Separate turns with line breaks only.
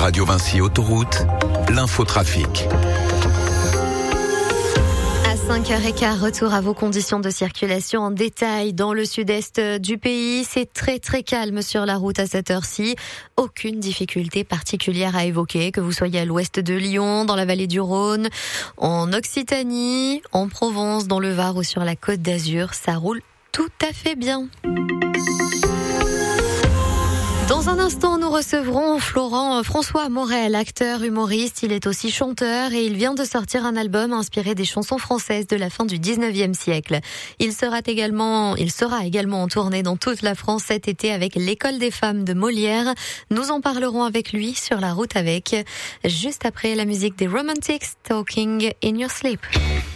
Radio Vinci Autoroute, l'infotrafic.
À 5h15, retour à vos conditions de circulation en détail dans le sud-est du pays. C'est très très calme sur la route à cette heure-ci. Aucune difficulté particulière à évoquer, que vous soyez à l'ouest de Lyon, dans la vallée du Rhône, en Occitanie, en Provence, dans le Var ou sur la Côte d'Azur. Ça roule tout à fait bien. Dans un instant, nous recevrons François Morel, acteur, humoriste. Il est aussi chanteur et il vient de sortir un album inspiré des chansons françaises de la fin du 19e siècle. Il sera également en tournée dans toute la France cet été avec l'École des femmes de Molière. Nous en parlerons avec lui sur la route avec, juste après la musique des Romantics, Talking in Your Sleep.